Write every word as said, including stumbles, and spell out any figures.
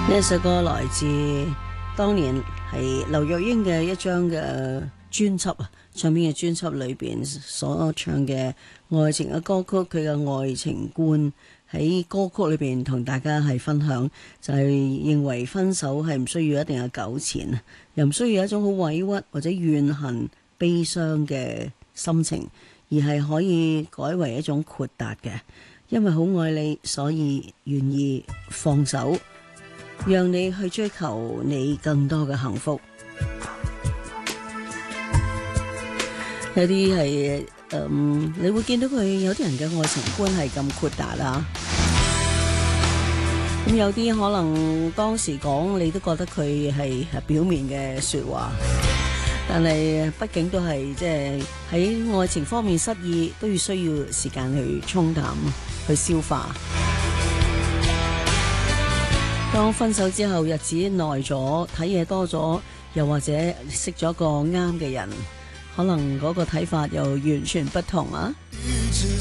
呢首歌來自當年係劉若英嘅一張嘅專輯啊，唱片嘅專輯裏邊所唱嘅愛情嘅歌曲，佢嘅愛情觀喺歌曲裏邊同大家係分享，就係認為分手係唔需要一定係糾纏啊，又唔需要一種好委屈或者怨恨、悲傷嘅心情，而係可以改為一種豁達嘅，因為好愛你，所以願意放手。讓你去追求你更多嘅幸福。有啲係，嗯，你會見到佢有啲人嘅愛情觀係咁豁達啦。咁有啲可能當時講你都覺得佢係係表面嘅說話，但係畢竟都係即係喺愛情方面失意，都要需要時間去沖淡、去消化。當分手之後，日子耐咗，睇嘢多咗，又或者識咗個啱嘅人，可能嗰個睇法又完全不同啊！